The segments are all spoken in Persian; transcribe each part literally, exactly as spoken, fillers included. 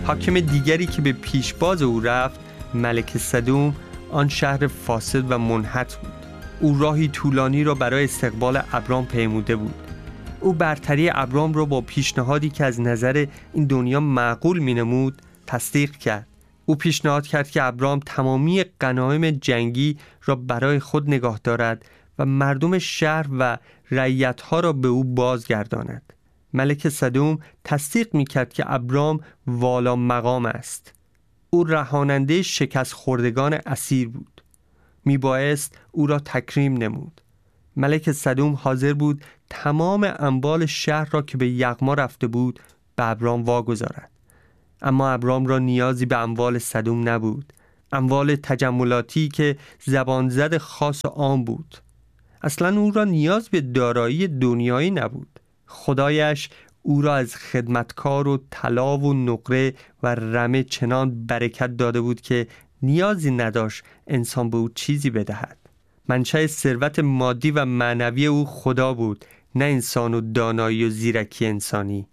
حاکم دیگری که به پیشباز او رفت ملک سدوم آن شهر فاسد و منحط بود. او راهی طولانی را برای استقبال ابرام پیموده بود. او برتری ابرام را با پیشنهادی که از نظر این دنیا معقول می‌نمود تصدیق کرد. او پیشنهاد کرد که ابرام تمامی غنایم جنگی را برای خود نگاه دارد و مردم شهر و رعیت‌ها را به او بازگرداند. ملک سدوم تصدیق می‌کرد که ابرام والا مقام است. او رهاننده شکست خوردگان اسیر بود. میبایست او را تکریم نمود. ملک سدوم حاضر بود تمام اموال شهر را که به یغما رفته بود به ابرام واگذارد. اما ابرام را نیازی به اموال سدوم نبود. اموال تجملاتی که زبان زد خاص و عام بود. اصلا او را نیاز به دارایی دنیایی نبود. خدایش او را از خدمتکار و طلا و نقره و رمه چنان برکت داده بود که نیازی نداشت انسان به او چیزی بدهد. منشأ ثروت مادی و معنوی او خدا بود، نه انسان و دانایی و زیرکی انسانی.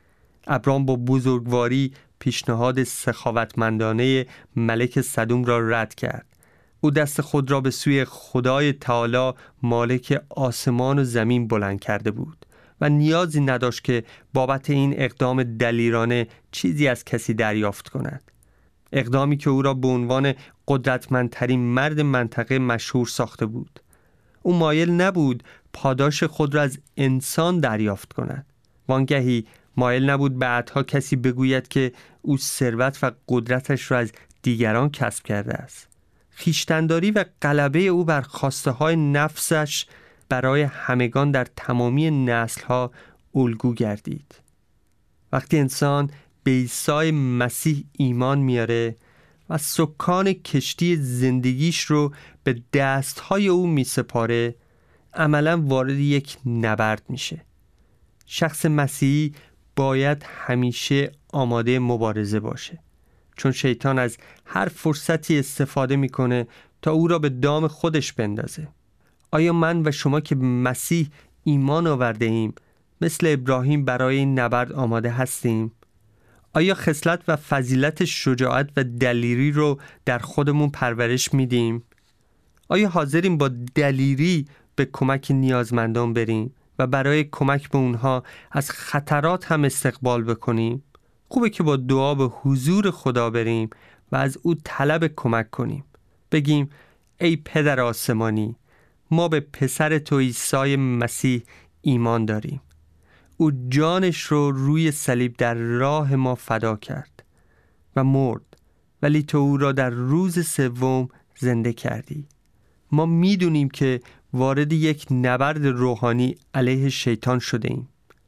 ابرام با بزرگواری پیشنهاد سخاوتمندانه ملک سدوم را رد کرد. او دست خود را به سوی خدای تعالی مالک آسمان و زمین بلند کرده بود و نیازی نداشت که بابت این اقدام دلیرانه چیزی از کسی دریافت کند. اقدامی که او را به عنوان قدرتمندترین مرد منطقه مشهور ساخته بود. او مایل نبود پاداش خود را از انسان دریافت کند. وانگهی مایل نبود بعدها کسی بگوید که او ثروت و قدرتش را از دیگران کسب کرده است. خویشتن‌داری و غلبه او بر خواسته‌های نفسش برای همگان در تمامی نسل‌ها الگو گردید. وقتی انسان به عیسی مسیح ایمان میاره و سکان کشتی زندگیش رو به دستهای او میسپاره، عملاً وارد یک نبرد میشه. شخص مسیحی باید همیشه آماده مبارزه باشه، چون شیطان از هر فرصتی استفاده میکنه تا او را به دام خودش بندازه. آیا من و شما که به مسیح ایمان آورده ایم مثل ابراهیم برای این نبرد آماده هستیم؟ آیا خصلت و فضیلت شجاعت و دلیری رو در خودمون پرورش میدیم؟ آیا حاضریم با دلیری به کمک نیازمندان بریم و برای کمک به اونها از خطرات هم استقبال بکنیم؟ خوبه که با دعا به حضور خدا بریم و از او طلب کمک کنیم. بگیم ای پدر آسمانی، ما به پسر تو عیسی مسیح ایمان داریم. او جانش رو روی صلیب در راه ما فدا کرد و مرد، ولی تو او را در روز سوم زنده کردی. ما میدونیم که وارد یک نبرد روحانی علیه شیطان شده ایم.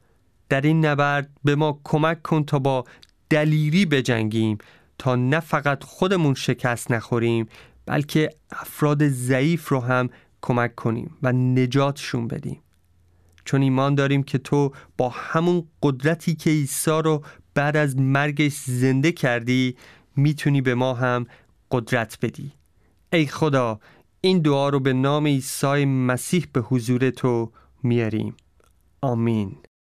در این نبرد به ما کمک کن تا با دلیری بجنگیم، تا نه فقط خودمون شکست نخوریم بلکه افراد ضعیف رو هم کمک کنیم و نجاتشون بدیم. چون ایمان داریم که تو با همون قدرتی که عیسی رو بعد از مرگش زنده کردی میتونی به ما هم قدرت بدی. ای خدا، این دعا رو به نام عیسی مسیح به حضور تو میاریم. آمین.